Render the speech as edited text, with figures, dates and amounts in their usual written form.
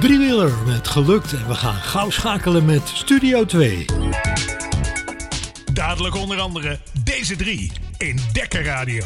driewieler met gelukt en we gaan gauw schakelen met Studio 2. Dadelijk onder andere deze drie in Dekker Radio.